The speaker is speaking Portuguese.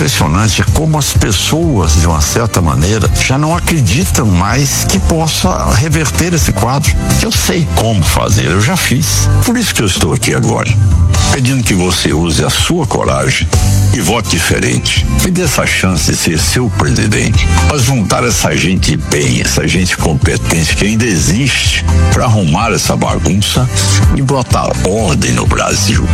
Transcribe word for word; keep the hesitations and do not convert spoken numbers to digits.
impressionante como as pessoas, de uma certa maneira, já não acreditam mais que possa reverter esse quadro. Eu sei como fazer, eu já fiz. Por isso que eu estou aqui agora, pedindo que você use a sua coragem e vote diferente. Me dê essa chance de ser seu presidente. Nós juntar essa gente bem, essa gente competente que ainda existe, para arrumar essa bagunça e botar ordem no Brasil.